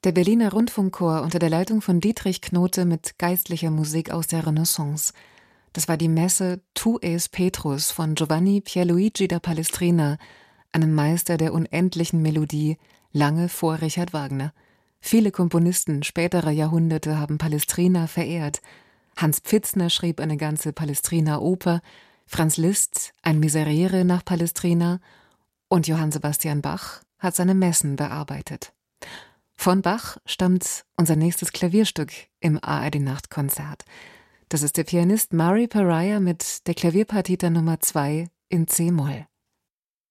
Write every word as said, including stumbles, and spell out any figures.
Der Berliner Rundfunkchor unter der Leitung von Dietrich Knote mit geistlicher Musik aus der Renaissance. Das war die Messe Tu es Petrus von Giovanni Pierluigi da Palestrina, einem Meister der unendlichen Melodie, lange vor Richard Wagner. Viele Komponisten späterer Jahrhunderte haben Palestrina verehrt. Hans Pfitzner schrieb eine ganze Palestrina-Oper, Franz Liszt ein Miserere nach Palestrina und Johann Sebastian Bach hat seine Messen bearbeitet. Von Bach stammt unser nächstes Klavierstück im A R D-Nachtkonzert. Das ist der Pianist Murray Pariah mit der Klavierpartita Nummer zwei in C-Moll.